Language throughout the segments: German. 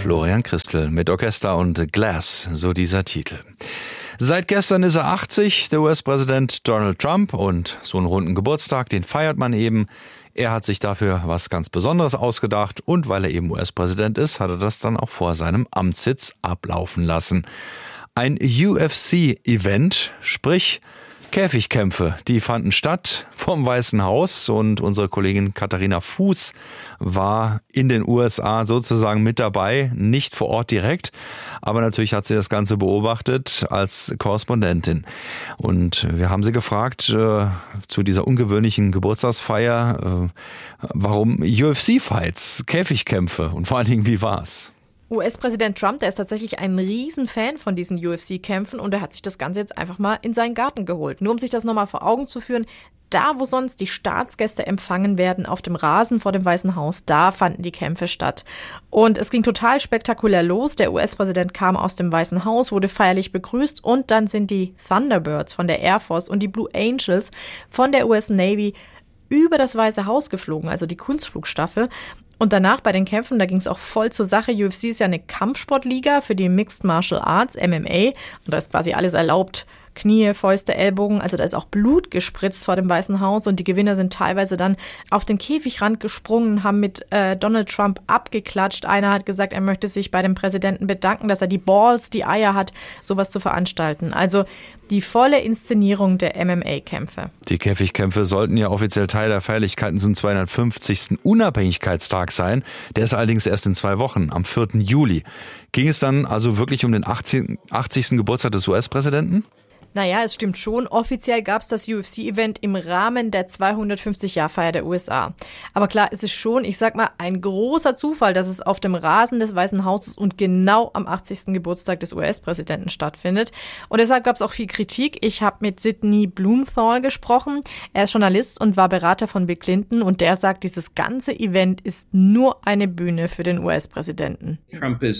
Florian Christel mit Orchester und Glass, so dieser Titel. Seit gestern ist er 80, der US-Präsident Donald Trump, und so einen runden Geburtstag, den feiert man eben. Er hat sich dafür was ganz Besonderes ausgedacht und weil er eben US-Präsident ist, hat er das dann auch vor seinem Amtssitz ablaufen lassen. Ein UFC-Event, sprich Käfigkämpfe, die fanden statt vom Weißen Haus, und unsere Kollegin Katharina Fuß war in den USA sozusagen mit dabei, nicht vor Ort direkt, aber natürlich hat sie das Ganze beobachtet als Korrespondentin. Und wir haben sie gefragt zu dieser ungewöhnlichen Geburtstagsfeier, warum UFC-Fights, Käfigkämpfe, und vor allen Dingen, wie war's? US-Präsident Trump, der ist tatsächlich ein Riesenfan von diesen UFC-Kämpfen, und er hat sich das Ganze jetzt einfach mal in seinen Garten geholt. Nur um sich das nochmal vor Augen zu führen, da wo sonst die Staatsgäste empfangen werden, auf dem Rasen vor dem Weißen Haus, da fanden die Kämpfe statt. Und es ging total spektakulär los. Der US-Präsident kam aus dem Weißen Haus, wurde feierlich begrüßt, und dann sind die Thunderbirds von der Air Force und die Blue Angels von der US Navy über das Weiße Haus geflogen, also die Kunstflugstaffel. Und danach bei den Kämpfen, da ging es auch voll zur Sache. UFC ist ja eine Kampfsportliga für die Mixed Martial Arts, MMA. Und da ist quasi alles erlaubt. Knie, Fäuste, Ellbogen, also da ist auch Blut gespritzt vor dem Weißen Haus, und die Gewinner sind teilweise dann auf den Käfigrand gesprungen, haben mit Donald Trump abgeklatscht. Einer hat gesagt, er möchte sich bei dem Präsidenten bedanken, dass er die Balls, die Eier hat, sowas zu veranstalten. Also die volle Inszenierung der MMA-Kämpfe. Die Käfigkämpfe sollten ja offiziell Teil der Feierlichkeiten zum 250. Unabhängigkeitstag sein. Der ist allerdings erst in 2 Wochen, am 4. Juli. Ging es dann also wirklich um den 80. Geburtstag des US-Präsidenten? Naja, es stimmt schon. Offiziell gab es das UFC-Event im Rahmen der 250-Jahr-Feier der USA. Aber klar, es ist schon, ich sag mal, ein großer Zufall, dass es auf dem Rasen des Weißen Hauses und genau am 80. Geburtstag des US-Präsidenten stattfindet. Und deshalb gab es auch viel Kritik. Ich habe mit Sidney Blumenthal gesprochen. Er ist Journalist und war Berater von Bill Clinton. Und der sagt, dieses ganze Event ist nur eine Bühne für den US-Präsidenten. Trump ist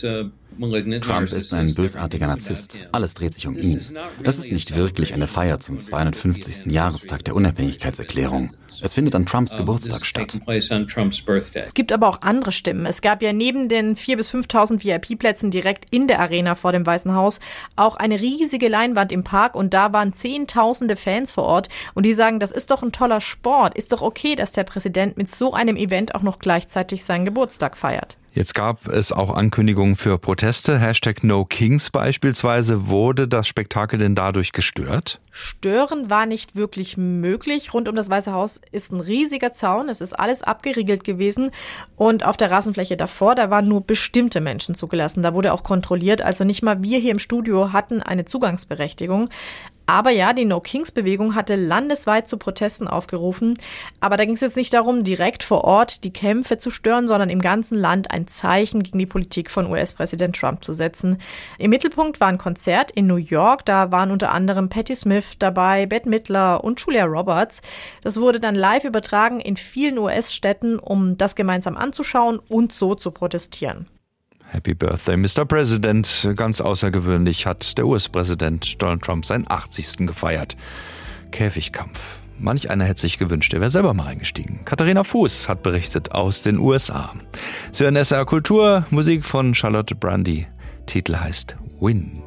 ein bösartiger Narzisst. Alles dreht sich um ihn. Das ist nicht wirklich eine Feier zum 250. Jahrestag der Unabhängigkeitserklärung. Es findet an Trumps Geburtstag statt. Es gibt aber auch andere Stimmen. Es gab ja neben den 4.000 bis 5.000 VIP-Plätzen direkt in der Arena vor dem Weißen Haus auch eine riesige Leinwand im Park, und da waren Zehntausende Fans vor Ort, und die sagen, das ist doch ein toller Sport. Ist doch okay, dass der Präsident mit so einem Event auch noch gleichzeitig seinen Geburtstag feiert. Jetzt gab es auch Ankündigungen für Proteste. #NoKings beispielsweise. Wurde das Spektakel denn dadurch gestört? Stören war nicht wirklich möglich. Rund um das Weiße Haus ist ein riesiger Zaun. Es ist alles abgeriegelt gewesen. Und auf der Rasenfläche davor, da waren nur bestimmte Menschen zugelassen. Da wurde auch kontrolliert. Also nicht mal wir hier im Studio hatten eine Zugangsberechtigung. Aber ja, die No-Kings-Bewegung hatte landesweit zu Protesten aufgerufen. Aber da ging es jetzt nicht darum, direkt vor Ort die Kämpfe zu stören, sondern im ganzen Land ein Zeichen gegen die Politik von US-Präsident Trump zu setzen. Im Mittelpunkt war ein Konzert in New York. Da waren unter anderem Patti Smith dabei, Bette Midler und Julia Roberts. Das wurde dann live übertragen in vielen US-Städten, um das gemeinsam anzuschauen und so zu protestieren. Happy Birthday, Mr. President. Ganz außergewöhnlich hat der US-Präsident Donald Trump seinen 80. gefeiert. Käfigkampf. Manch einer hätte sich gewünscht, er wäre selber mal eingestiegen. Katharina Fuß hat berichtet aus den USA. Sie hören SR Kultur, Musik von Charlotte Brandy. Titel heißt Win.